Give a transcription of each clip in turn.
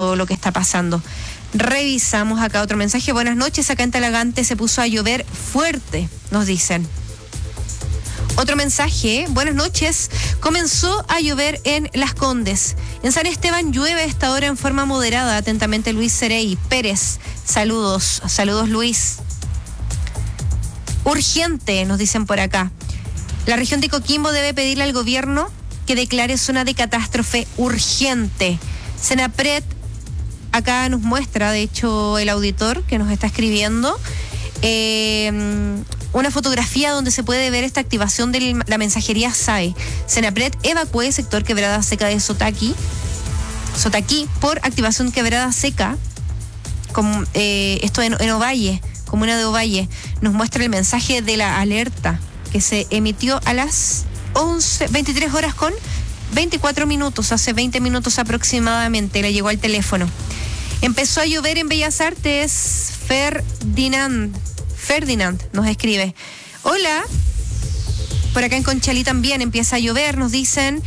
todo lo que está pasando. Revisamos acá otro mensaje. Buenas noches, acá en Talagante se puso a llover fuerte, nos dicen. Otro mensaje, buenas noches, comenzó a llover en Las Condes. En San Esteban llueve a esta hora en forma moderada. Atentamente Luis Cerey Pérez. Saludos Luis. Urgente, nos dicen por acá. La región de Coquimbo debe pedirle al gobierno que declare zona de catástrofe urgente. Senapred acá nos muestra, de hecho, el auditor que nos está escribiendo, una fotografía donde se puede ver esta activación de la mensajería SAE. Senapred evacúe el sector Quebrada Seca de Sotaquí por activación Quebrada Seca, esto en Ovalle, comuna de Ovalle. Nos muestra el mensaje de la alerta que se emitió a las 23 horas con 24 minutos, hace 20 minutos aproximadamente, le llegó al teléfono. Empezó a llover en Bellas Artes. Ferdinand nos escribe. Hola. Por acá en Conchalí también empieza a llover, nos dicen.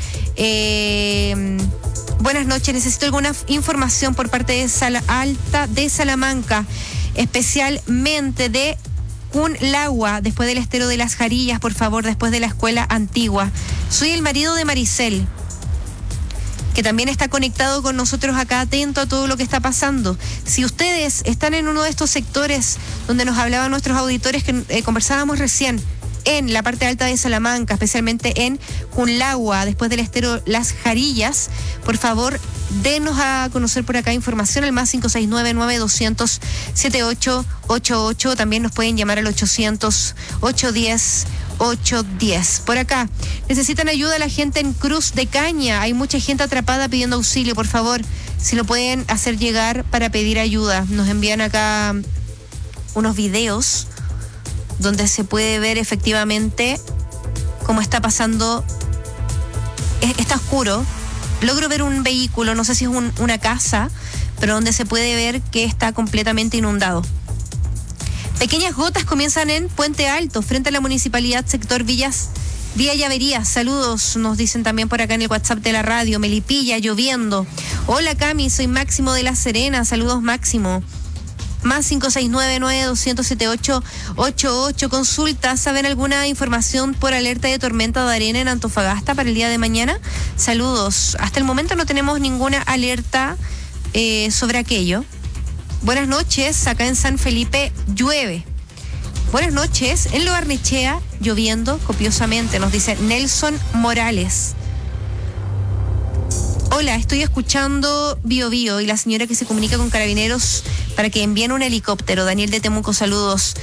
Buenas noches, necesito alguna información por parte de Sala Alta de Salamanca, especialmente de Cunlagua, después del estero de Las Jarillas, por favor, después de la escuela antigua. Soy el marido de Maricel, que también está conectado con nosotros acá, atento a todo lo que está pasando. Si ustedes están en uno de estos sectores donde nos hablaban nuestros auditores que conversábamos recién, en la parte alta de Salamanca, especialmente en Cunlagua, después del estero Las Jarillas, por favor, denos a conocer por acá información al más 569-9200-7888. También nos pueden llamar al 800-810-810. Por acá, necesitan ayuda la gente en Cruz de Caña. Hay mucha gente atrapada pidiendo auxilio. Por favor, si lo pueden hacer llegar para pedir ayuda. Nos envían acá unos videos donde se puede ver efectivamente cómo está pasando. Está oscuro. Logro ver un vehículo, no sé si es una casa, pero donde se puede ver que está completamente inundado. Pequeñas gotas comienzan en Puente Alto, frente a la municipalidad, sector Villa Llavería. Saludos, nos dicen también por acá en el WhatsApp de la radio. Melipilla, lloviendo. Hola Cami, soy Máximo de La Serena. Saludos Máximo. Más 569-9200-7888. Consulta, ¿saben alguna información por alerta de tormenta de arena en Antofagasta para el día de mañana? Saludos. Hasta el momento no tenemos ninguna alerta sobre aquello. Buenas noches, acá en San Felipe llueve. Buenas noches, en Lo Barnechea lloviendo copiosamente, nos dice Nelson Morales. Hola, estoy escuchando Bio Bio y la señora que se comunica con Carabineros para que envíen un helicóptero. Daniel de Temuco, saludos.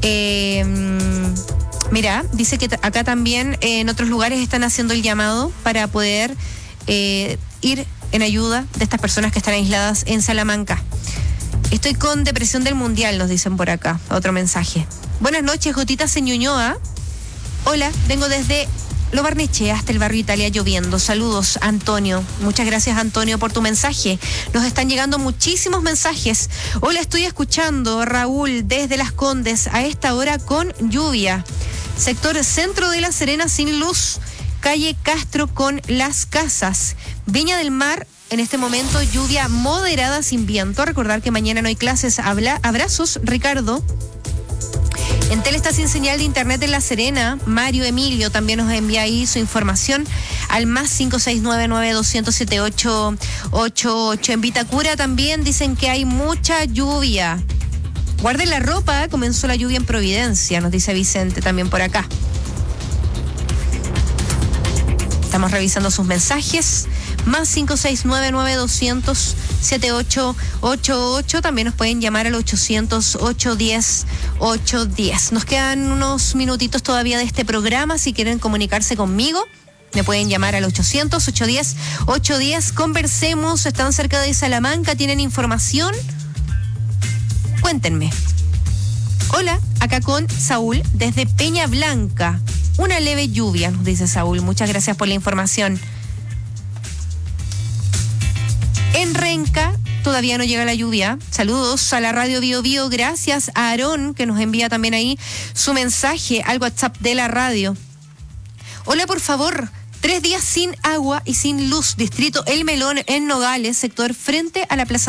Mira, dice que acá también en otros lugares están haciendo el llamado para poder ir en ayuda de estas personas que están aisladas en Salamanca. Estoy con depresión del mundial, nos dicen por acá. Otro mensaje. Buenas noches, Gotitas en Ñuñoa. Hola, vengo desde Lo Barnechea hasta el barrio Italia lloviendo. Saludos, Antonio. Muchas gracias, Antonio, por tu mensaje. Nos están llegando muchísimos mensajes. Hola, estoy escuchando, Raúl, desde Las Condes, a esta hora con lluvia. Sector centro de La Serena sin luz. Calle Castro con Las Casas. Viña del Mar, en este momento lluvia moderada sin viento. Recordar que mañana no hay clases. Abrazos, Ricardo. Entel está sin señal de internet en La Serena. Mario Emilio también nos envía ahí su información al más 569-9200-7888. En Vitacura también dicen que hay mucha lluvia. Guarden la ropa, comenzó la lluvia en Providencia, nos dice Vicente también por acá. Estamos revisando sus mensajes. Más 569-9200-7888. También nos pueden llamar al 800-810-810. Nos quedan unos minutitos todavía de este programa. Si quieren comunicarse conmigo, me pueden llamar al 800-810-810. Conversemos. Están cerca de Salamanca. ¿Tienen información? Cuéntenme. Hola, acá con Saúl desde Peña Blanca. Una leve lluvia, nos dice Saúl. Muchas gracias por la información. En Renca todavía no llega la lluvia. Saludos a la radio Bio Bio. Gracias a Aarón, que nos envía también ahí su mensaje al WhatsApp de la radio. Hola, por favor. 3 días sin agua y sin luz. Distrito El Melón en Nogales, sector frente a la Plaza